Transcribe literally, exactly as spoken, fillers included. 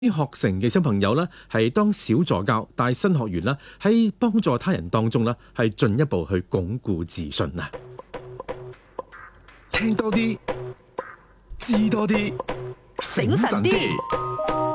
學成嘅小朋友呢，係當小助教帶新學員啦，喺幫助他人當中呢，係進一步去鞏固自信啊！ 聽多啲，知多啲，醒神啲。